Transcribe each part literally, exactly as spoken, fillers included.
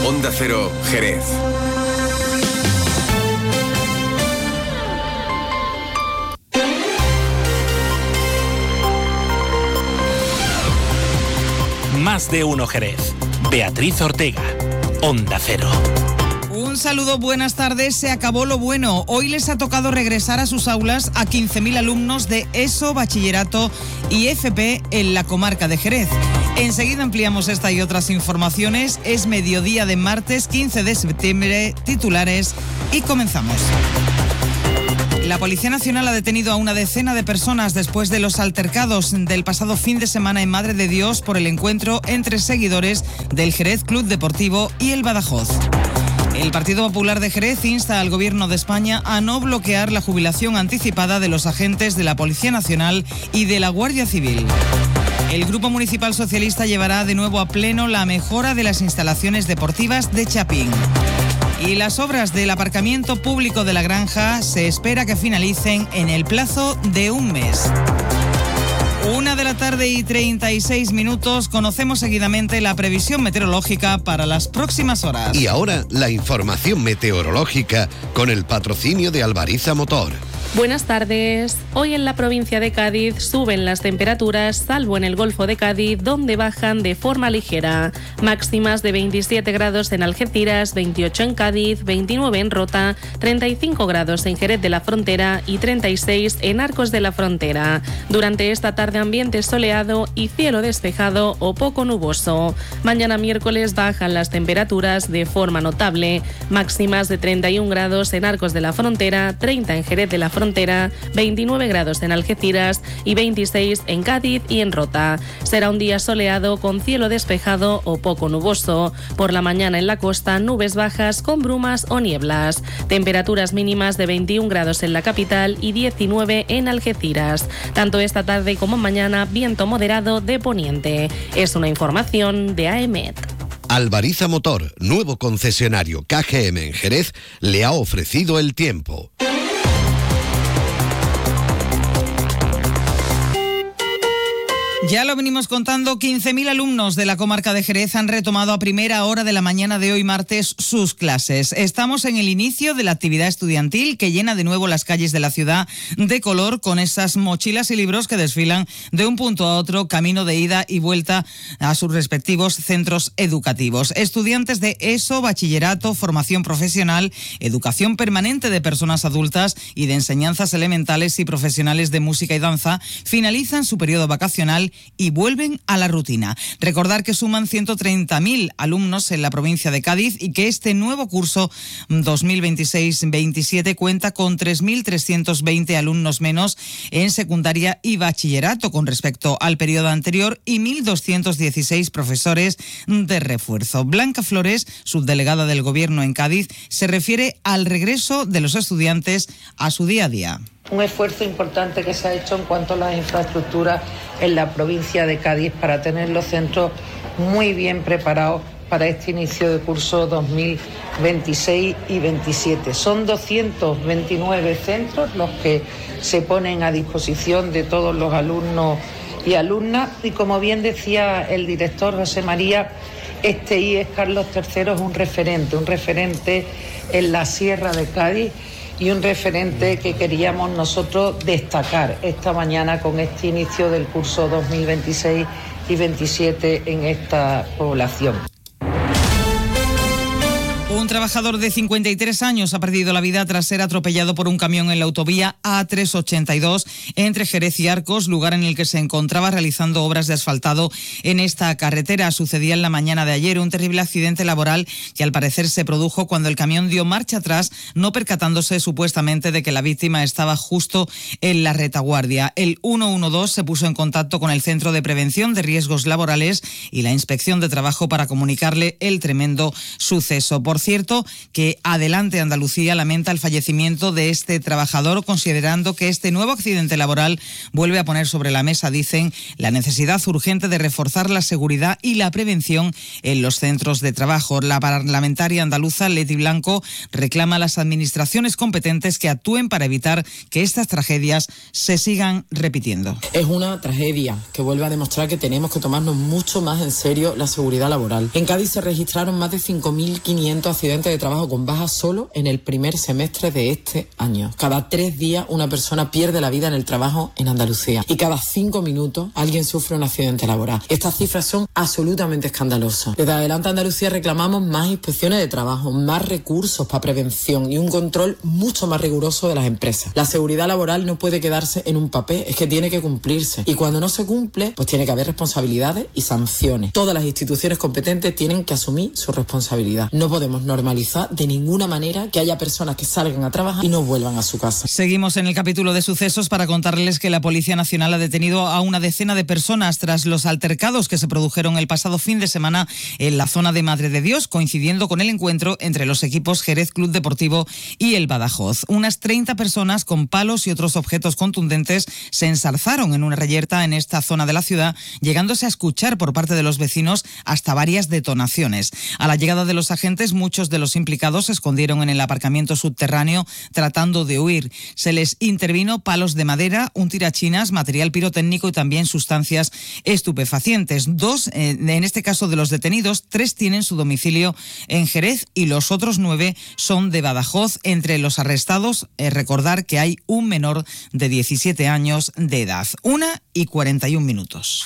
Onda Cero, Jerez. Más de uno Jerez. Beatriz Ortega, Onda Cero. Un saludo, buenas tardes. Se acabó lo bueno. Hoy les ha tocado regresar a sus aulas a quince mil alumnos de ESO, bachillerato y F P en la comarca de Jerez. Enseguida ampliamos esta y otras informaciones. Es mediodía de martes quince de septiembre, titulares y comenzamos. La Policía Nacional ha detenido a una decena de personas después de los altercados del pasado fin de semana en Madre de Dios por el encuentro entre seguidores del Jerez Club Deportivo y el Badajoz. El Partido Popular de Jerez insta al Gobierno de España a no bloquear la jubilación anticipada de los agentes de la Policía Nacional y de la Guardia Civil. El Grupo Municipal Socialista llevará de nuevo a pleno la mejora de las instalaciones deportivas de Chapín. Y las obras del aparcamiento público de la Granja se espera que finalicen en el plazo de un mes. Una de la tarde y treinta y seis minutos, conocemos seguidamente la previsión meteorológica para las próximas horas. Y ahora la información meteorológica con el patrocinio de Albariza Motor. Buenas tardes. Hoy en la provincia de Cádiz suben las temperaturas, salvo en el Golfo de Cádiz, donde bajan de forma ligera. Máximas de veintisiete grados en Algeciras, veintiocho en Cádiz, veintinueve en Rota, treinta y cinco grados en Jerez de la Frontera y treinta y seis en Arcos de la Frontera. Durante esta tarde ambiente soleado y cielo despejado o poco nuboso. Mañana miércoles bajan las temperaturas de forma notable. Máximas de treinta y un grados en Arcos de la Frontera, treinta en Jerez de la Frontera, Frontera, veintinueve grados en Algeciras y veintiséis en Cádiz y en Rota. Será un día soleado con cielo despejado o poco nuboso. Por la mañana en la costa, nubes bajas con brumas o nieblas. Temperaturas mínimas de veintiún grados en la capital y diecinueve en Algeciras. Tanto esta tarde como mañana, viento moderado de poniente. Es una información de A E M E T. Albariza Motor, nuevo concesionario K G M en Jerez, le ha ofrecido el tiempo. Ya lo venimos contando, quince mil alumnos de la comarca de Jerez han retomado a primera hora de la mañana de hoy martes sus clases. Estamos en el inicio de la actividad estudiantil que llena de nuevo las calles de la ciudad de color con esas mochilas y libros que desfilan de un punto a otro, camino de ida y vuelta a sus respectivos centros educativos. Estudiantes de ESO, bachillerato, formación profesional, educación permanente de personas adultas y de enseñanzas elementales y profesionales de música y danza finalizan su periodo vacacional y vuelven a la rutina. Recordar que suman ciento treinta mil alumnos en la provincia de Cádiz y que este nuevo curso dos mil veintiséis veintisiete cuenta con tres mil trescientos veinte alumnos menos en secundaria y bachillerato con respecto al periodo anterior y mil doscientos dieciséis profesores de refuerzo. Blanca Flores, subdelegada del Gobierno en Cádiz, se refiere al regreso de los estudiantes a su día a día. Un esfuerzo importante que se ha hecho en cuanto a las infraestructuras en la provincia de Cádiz para tener los centros muy bien preparados para este inicio de curso dos mil veintiséis y veintisiete. Son doscientos veintinueve centros los que se ponen a disposición de todos los alumnos y alumnas y como bien decía el director José María, este I E S Carlos tercero es un referente, un referente en la Sierra de Cádiz y un referente que queríamos nosotros destacar esta mañana con este inicio del curso dos mil veintiséis y veintisiete en esta población. Un trabajador de cincuenta y tres años ha perdido la vida tras ser atropellado por un camión en la autovía A trescientos ochenta y dos entre Jerez y Arcos, lugar en el que se encontraba realizando obras de asfaltado en esta carretera. Sucedía en la mañana de ayer un terrible accidente laboral que al parecer se produjo cuando el camión dio marcha atrás, no percatándose supuestamente de que la víctima estaba justo en la retaguardia. El ciento doce se puso en contacto con el Centro de Prevención de Riesgos Laborales y la Inspección de Trabajo para comunicarle el tremendo suceso. Por cierto, que Adelante Andalucía lamenta el fallecimiento de este trabajador, considerando que este nuevo accidente laboral vuelve a poner sobre la mesa, dicen, la necesidad urgente de reforzar la seguridad y la prevención en los centros de trabajo. La parlamentaria andaluza Leti Blanco reclama a las administraciones competentes que actúen para evitar que estas tragedias se sigan repitiendo. Es una tragedia que vuelve a demostrar que tenemos que tomarnos mucho más en serio la seguridad laboral. En Cádiz se registraron más de cinco mil quinientos accidentes de trabajo con baja solo en el primer semestre de este año. Cada tres días una persona pierde la vida en el trabajo en Andalucía y cada cinco minutos alguien sufre un accidente laboral. Estas cifras son absolutamente escandalosas. Desde Adelante Andalucía reclamamos más inspecciones de trabajo, más recursos para prevención y un control mucho más riguroso de las empresas. La seguridad laboral no puede quedarse en un papel, es que tiene que cumplirse. Y cuando no se cumple, pues tiene que haber responsabilidades y sanciones. Todas las instituciones competentes tienen que asumir su responsabilidad. No podemos normalizar de ninguna manera que haya personas que salgan a trabajar y no vuelvan a su casa. Seguimos en el capítulo de sucesos para contarles que la Policía Nacional ha detenido a una decena de personas tras los altercados que se produjeron el pasado fin de semana en la zona de Madre de Dios, coincidiendo con el encuentro entre los equipos Jerez Club Deportivo y el Badajoz. Unas treinta personas con palos y otros objetos contundentes se ensarzaron en una reyerta en esta zona de la ciudad, llegándose a escuchar por parte de los vecinos hasta varias detonaciones. A la llegada de los agentes, muchos de los implicados se escondieron en el aparcamiento subterráneo tratando de huir. Se les intervino palos de madera, un tirachinas, material pirotécnico y también sustancias estupefacientes. Dos, eh, en este caso de los detenidos, tres tienen su domicilio en Jerez y los otros nueve son de Badajoz. Entre los arrestados, eh, recordar que hay un menor de diecisiete años de edad. Una y cuarenta y un minutos.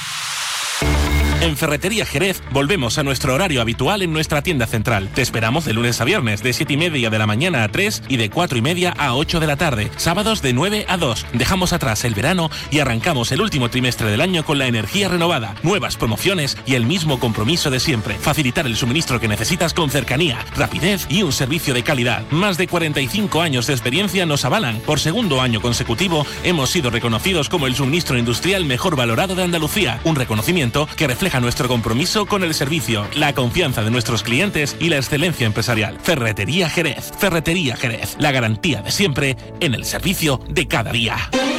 En Ferretería Jerez volvemos a nuestro horario habitual en nuestra tienda central. Te esperamos de lunes a viernes de siete y media de la mañana a tres y de cuatro y media a ocho de la tarde. Sábados de nueve a dos. Dejamos atrás el verano y arrancamos el último trimestre del año con la energía renovada, nuevas promociones y el mismo compromiso de siempre. Facilitar el suministro que necesitas con cercanía, rapidez y un servicio de calidad. Más de cuarenta y cinco años de experiencia nos avalan. Por segundo año consecutivo hemos sido reconocidos como el suministro industrial mejor valorado de Andalucía. Un reconocimiento que refleja nuestro compromiso con el servicio, la confianza de nuestros clientes y la excelencia empresarial. Ferretería Jerez. Ferretería Jerez. La garantía de siempre en el servicio de cada día.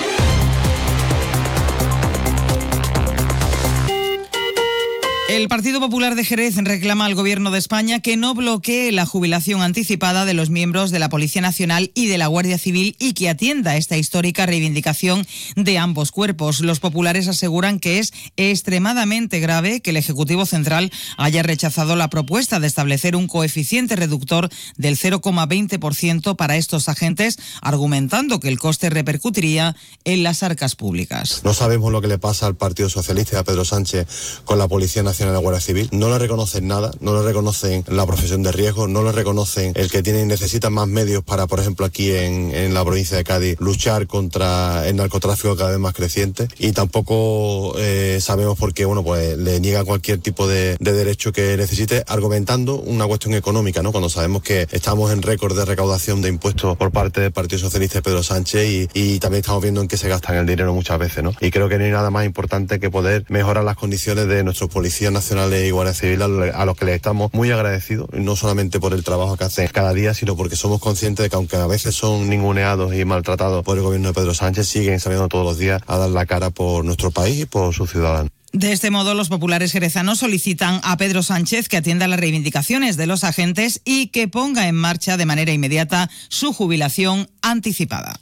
El Partido Popular de Jerez reclama al Gobierno de España que no bloquee la jubilación anticipada de los miembros de la Policía Nacional y de la Guardia Civil y que atienda esta histórica reivindicación de ambos cuerpos. Los populares aseguran que es extremadamente grave que el Ejecutivo Central haya rechazado la propuesta de establecer un coeficiente reductor del cero coma veinte por ciento para estos agentes, argumentando que el coste repercutiría en las arcas públicas. No sabemos lo que le pasa al Partido Socialista y a Pedro Sánchez con la Policía Nacional en la Guardia Civil. No le reconocen nada, no le reconocen la profesión de riesgo, no le reconocen el que tienen, necesitan más medios para, por ejemplo, aquí en, en la provincia de Cádiz, luchar contra el narcotráfico cada vez más creciente, y tampoco eh, sabemos por qué, bueno, pues le niega cualquier tipo de, de derecho que necesite, argumentando una cuestión económica, ¿no? Cuando sabemos que estamos en récord de recaudación de impuestos por parte del Partido Socialista de Pedro Sánchez y, y también estamos viendo en qué se gastan el dinero muchas veces, ¿no? Y creo que no hay nada más importante que poder mejorar las condiciones de nuestros policías nacionales y Guardia Civil, a los que les estamos muy agradecidos, no solamente por el trabajo que hacen cada día, sino porque somos conscientes de que aunque a veces son ninguneados y maltratados por el gobierno de Pedro Sánchez, siguen saliendo todos los días a dar la cara por nuestro país y por sus ciudadanos. De este modo, los populares jerezanos solicitan a Pedro Sánchez que atienda las reivindicaciones de los agentes y que ponga en marcha de manera inmediata su jubilación anticipada.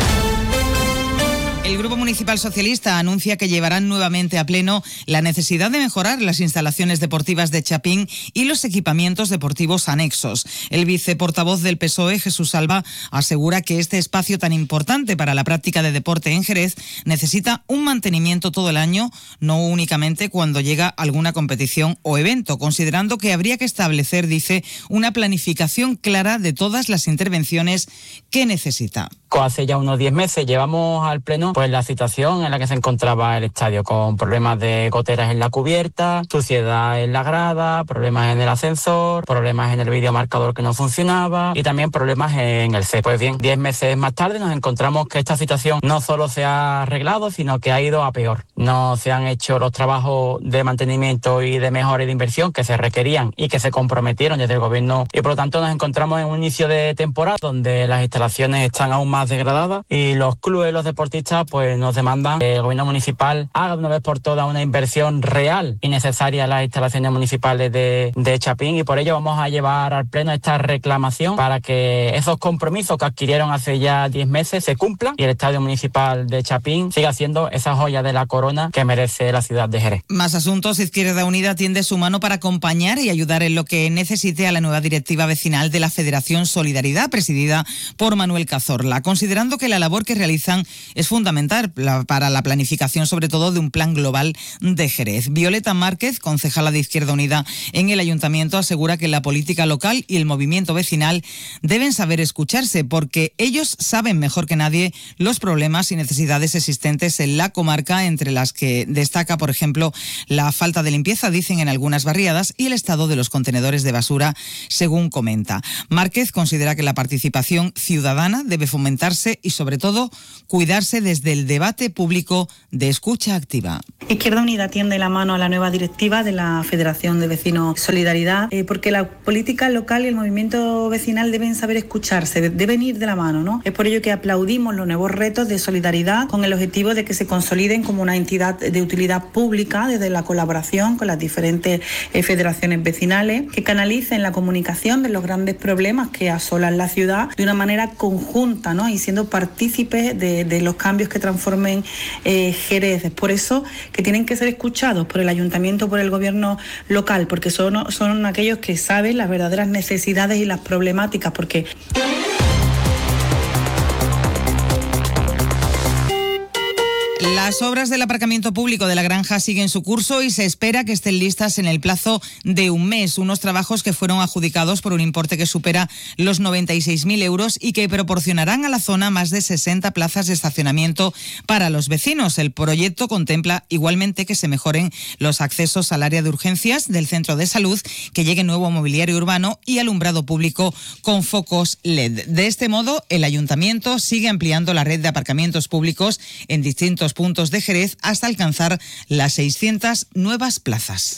El Grupo Municipal Socialista anuncia que llevarán nuevamente a pleno la necesidad de mejorar las instalaciones deportivas de Chapín y los equipamientos deportivos anexos. El viceportavoz del P S O E, Jesús Alba, asegura que este espacio tan importante para la práctica de deporte en Jerez necesita un mantenimiento todo el año, no únicamente cuando llega alguna competición o evento, considerando que habría que establecer, dice, una planificación clara de todas las intervenciones que necesita. Hace ya unos diez meses llevamos al pleno pues la situación en la que se encontraba el estadio, con problemas de goteras en la cubierta, suciedad en la grada, problemas en el ascensor, problemas en el videomarcador que no funcionaba y también problemas en el césped. Pues bien, diez meses más tarde nos encontramos que esta situación no solo se ha arreglado, sino que ha ido a peor. No se han hecho los trabajos de mantenimiento y de mejora y de inversión que se requerían y que se comprometieron desde el gobierno, y por lo tanto nos encontramos en un inicio de temporada donde las instalaciones están aún más degradadas y los clubes, los deportistas, pues nos demandan que el gobierno municipal haga de una vez por todas una inversión real y necesaria en las instalaciones municipales de, de Chapín, y por ello vamos a llevar al pleno esta reclamación para que esos compromisos que adquirieron hace ya diez meses se cumplan y el estadio municipal de Chapín siga siendo esa joya de la corona que merece la ciudad de Jerez. Más asuntos. Izquierda Unida tiende su mano para acompañar y ayudar en lo que necesite a la nueva directiva vecinal de la Federación Solidaridad, presidida por Manuel Cazorla, considerando que la labor que realizan es fundamental para la planificación, sobre todo de un plan global de Jerez. Violeta Márquez, concejala de Izquierda Unida en el Ayuntamiento, asegura que la política local y el movimiento vecinal deben saber escucharse, porque ellos saben mejor que nadie los problemas y necesidades existentes en la comarca, entre las que destaca, por ejemplo, la falta de limpieza, dicen en algunas barriadas, y el estado de los contenedores de basura, según comenta. Márquez considera que la participación ciudadana debe fomentarse y, sobre todo, cuidarse desde el debate público de escucha activa. Izquierda Unida tiende la mano a la nueva directiva de la Federación de Vecinos Solidaridad, eh, porque la política local y el movimiento vecinal deben saber escucharse, deben ir de la mano, ¿no? Es por ello que aplaudimos los nuevos retos de solidaridad con el objetivo de que se consoliden como una entidad de utilidad pública desde la colaboración con las diferentes eh, federaciones vecinales, que canalicen la comunicación de los grandes problemas que asolan la ciudad de una manera conjunta, ¿no? Y siendo partícipes de, de los cambios que transformen eh, Jerez. Es por eso que tienen que ser escuchados por el ayuntamiento, por el gobierno local, porque son, son aquellos que saben las verdaderas necesidades y las problemáticas, porque... Las obras del aparcamiento público de la Granja siguen su curso y se espera que estén listas en el plazo de un mes. Unos trabajos que fueron adjudicados por un importe que supera los noventa y seis mil euros y que proporcionarán a la zona más de sesenta plazas de estacionamiento para los vecinos. El proyecto contempla igualmente que se mejoren los accesos al área de urgencias del centro de salud, que llegue nuevo mobiliario urbano y alumbrado público con focos L E D. De este modo, el ayuntamiento sigue ampliando la red de aparcamientos públicos en distintos puntos de Jerez hasta alcanzar las seiscientas nuevas plazas.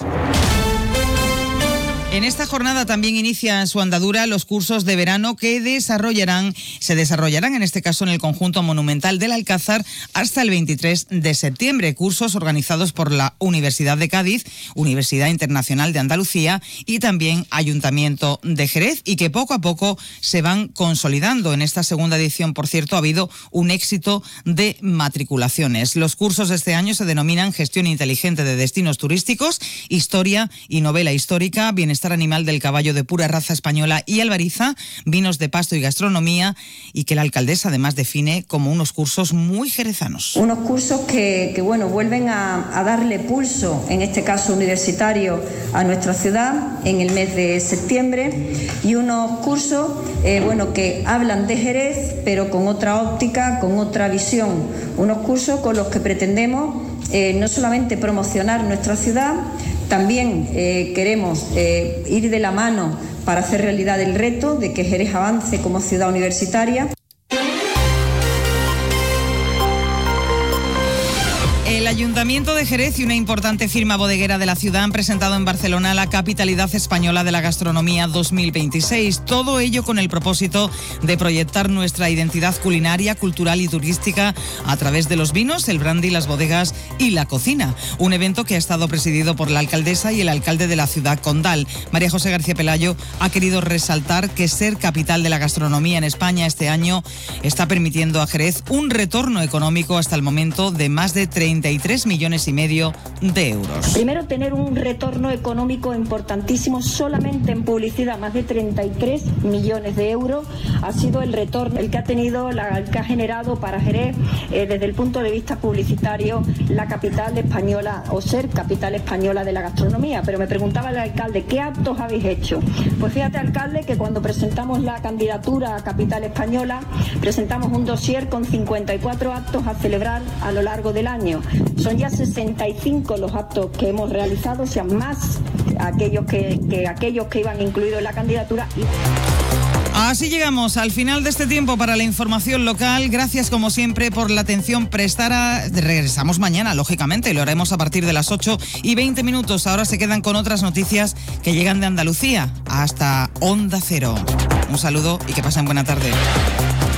En esta jornada también inician su andadura los cursos de verano que desarrollarán, se desarrollarán en este caso en el conjunto monumental del Alcázar hasta el veintitrés de septiembre. Cursos organizados por la Universidad de Cádiz, Universidad Internacional de Andalucía y también Ayuntamiento de Jerez, y que poco a poco se van consolidando. En esta segunda edición, por cierto, ha habido un éxito de matriculaciones. Los cursos de este año se denominan Gestión Inteligente de Destinos Turísticos, Historia y Novela Histórica, Bienestar Animal del Caballo de pura raza española y Albariza, Vinos de Pasto y Gastronomía, y que la alcaldesa además define como unos cursos muy jerezanos. Unos cursos que, que bueno, vuelven a, a darle pulso, en este caso universitario, a nuestra ciudad en el mes de septiembre, y unos cursos eh, bueno, que hablan de Jerez, pero con otra óptica, con otra visión. Unos cursos con los que pretendemos eh, no solamente promocionar nuestra ciudad, también eh, queremos eh, ir de la mano para hacer realidad el reto de que Jerez avance como ciudad universitaria. El Ayuntamiento de Jerez y una importante firma bodeguera de la ciudad han presentado en Barcelona la Capitalidad Española de la Gastronomía dos mil veintiséis. Todo ello con el propósito de proyectar nuestra identidad culinaria, cultural y turística a través de los vinos, el brandy, las bodegas y la cocina. Un evento que ha estado presidido por la alcaldesa y el alcalde de la ciudad condal. María José García Pelayo ha querido resaltar que ser capital de la gastronomía en España este año está permitiendo a Jerez un retorno económico hasta el momento de más de treinta y tres millones y medio de euros. Primero, tener un retorno económico importantísimo solamente en publicidad, más de treinta y tres millones de euros ha sido el retorno, el que ha tenido, la, el que ha generado para Jerez eh, desde el punto de vista publicitario la capital española o ser capital española de la gastronomía. Pero me preguntaba el alcalde, ¿qué actos habéis hecho? Pues fíjate, alcalde, que cuando presentamos la candidatura a capital española, presentamos un dossier con cincuenta y cuatro actos a celebrar a lo largo del año. Son ya sesenta y cinco los actos que hemos realizado, o sea, más aquellos que, que aquellos que iban incluidos en la candidatura. Así llegamos al final de este tiempo para la información local. Gracias, como siempre, por la atención prestada. Regresamos mañana, lógicamente, y lo haremos a partir de las ocho y veinte minutos. Ahora se quedan con otras noticias que llegan de Andalucía hasta Onda Cero. Un saludo y que pasen buena tarde.